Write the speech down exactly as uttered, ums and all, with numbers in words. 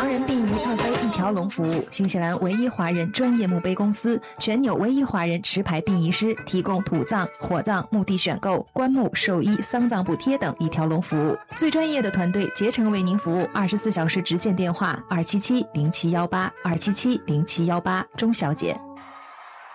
盲人殡仪墓碑一条龙服务，新西兰唯一华人专业墓碑公司，全纽唯一华人持牌殡仪师，提供土葬、火葬、墓地选购、棺木、寿衣、丧葬补贴等一条龙服务。最专业的团队竭诚为您服务，二十四小时直线电话二七七零七幺八二七七零七幺八，钟小姐。